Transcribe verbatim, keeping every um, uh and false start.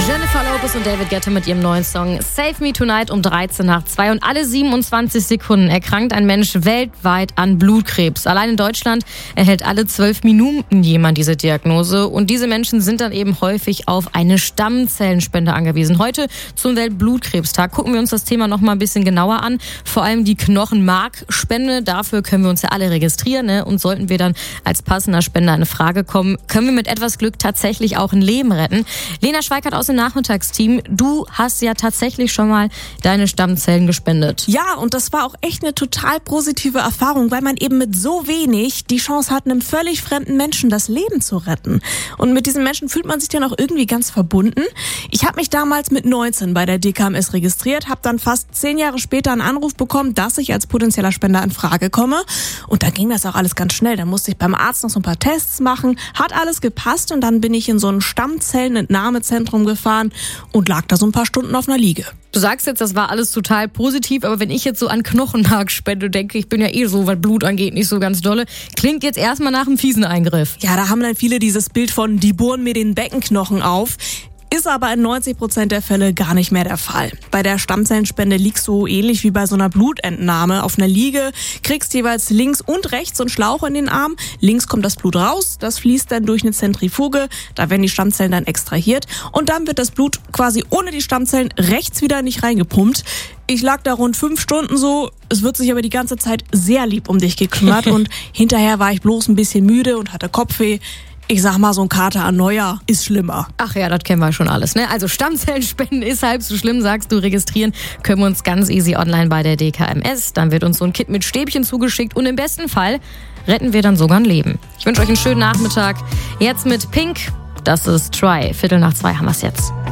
Jennifer Lopez und David Guetta mit ihrem neuen Song Save Me Tonight um dreizehn nach zwei. Und alle siebenundzwanzig Sekunden erkrankt ein Mensch weltweit an Blutkrebs. Allein in Deutschland erhält alle zwölf Minuten jemand diese Diagnose. Und diese Menschen sind dann eben häufig auf eine Stammzellenspende angewiesen. Heute zum Weltblutkrebstag gucken wir uns das Thema noch mal ein bisschen genauer an. Vor allem die Knochenmarkspende. Dafür können wir uns ja alle registrieren. Ne? Und sollten wir dann als passender Spender eine Frage kommen, können wir mit etwas Glück tatsächlich auch ein Leben retten. Lena Schweikart aus dem Nachmittagsteam, du hast ja tatsächlich schon mal deine Stammzellen gespendet. Ja, und das war auch echt eine total positive Erfahrung, weil man eben mit so wenig die Chance hat, einem völlig fremden Menschen das Leben zu retten. Und mit diesen Menschen fühlt man sich dann auch irgendwie ganz verbunden. Ich habe mich damals mit neunzehn bei der D K M S registriert, habe dann fast zehn Jahre später einen Anruf bekommen, dass ich als potenzieller Spender in Frage komme. Und da ging das auch alles ganz schnell. Da musste ich beim Arzt noch so ein paar Tests machen, hat alles gepasst und dann bin ich in so ein Stammzellenentnahmezentrum gefahren und lag da so ein paar Stunden auf einer Liege. Du sagst jetzt, das war alles total positiv, aber wenn ich jetzt so an Knochenmarkspende denke, ich bin ja eh so, was Blut angeht, nicht so ganz dolle, klingt jetzt erstmal nach einem fiesen Eingriff. Ja, da haben dann viele dieses Bild von, die bohren mir den Beckenknochen auf. Ist aber in neunzig Prozent der Fälle gar nicht mehr der Fall. Bei der Stammzellenspende liegst du ähnlich wie bei so einer Blutentnahme auf einer Liege, kriegst jeweils links und rechts so einen Schlauch in den Arm. Links kommt das Blut raus, das fließt dann durch eine Zentrifuge, da werden die Stammzellen dann extrahiert und dann wird das Blut quasi ohne die Stammzellen rechts wieder nicht reingepumpt. Ich lag da rund fünf Stunden so, es wird sich aber die ganze Zeit sehr lieb um dich gekümmert und hinterher war ich bloß ein bisschen müde und hatte Kopfweh. Ich sag mal, so ein Kater an Neujahr ist schlimmer. Ach ja, das kennen wir schon alles, ne? Also Stammzellenspenden ist halb so schlimm, sagst du. Registrieren können wir uns ganz easy online bei der D K M S. Dann wird uns so ein Kit mit Stäbchen zugeschickt und im besten Fall retten wir dann sogar ein Leben. Ich wünsche euch einen schönen Nachmittag. Jetzt mit Pink, das ist Try. Viertel nach zwei haben wir es jetzt.